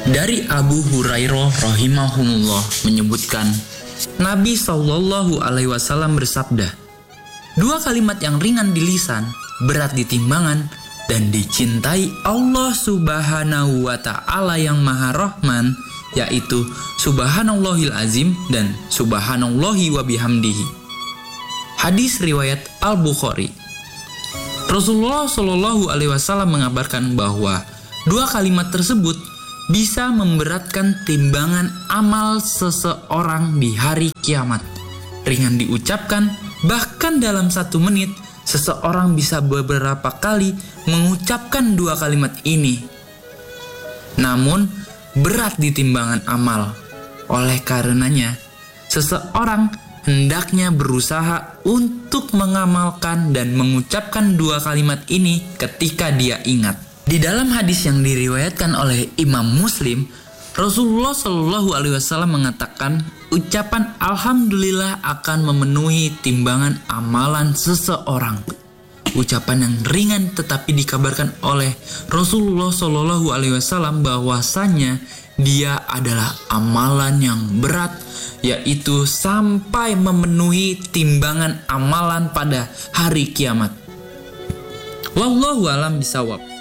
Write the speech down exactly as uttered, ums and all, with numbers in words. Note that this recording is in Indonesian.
Dari Abu Hurairah rahimahullah menyebutkan, Nabi Shallallahu Alaihi Wasallam bersabda, dua kalimat yang ringan di lisan, berat di timbangan, dan dicintai Allah Subhanahu wa Ta'ala yang Maha Rahman, yaitu Subhanallahil Azim dan Subhanallahi wa bihamdihi. Hadis riwayat Al-Bukhari. Rasulullah Shallallahu Alaihi Wasallam mengabarkan bahwa dua kalimat tersebut bisa memberatkan timbangan amal seseorang di hari kiamat. Ringan diucapkan, bahkan dalam satu menit, seseorang bisa beberapa kali mengucapkan dua kalimat ini. Namun, berat di timbangan amal. Oleh karenanya, seseorang hendaknya berusaha untuk mengamalkan dan mengucapkan dua kalimat ini ketika dia ingat. Di dalam hadis yang diriwayatkan oleh Imam Muslim, Rasulullah Shallallahu Alaihi Wasallam mengatakan, ucapan Alhamdulillah akan memenuhi timbangan amalan seseorang. Ucapan yang ringan tetapi dikabarkan oleh Rasulullah Shallallahu Alaihi Wasallam bahwasanya dia adalah amalan yang berat, yaitu sampai memenuhi timbangan amalan pada hari kiamat. Wallahu a'lam bishawab.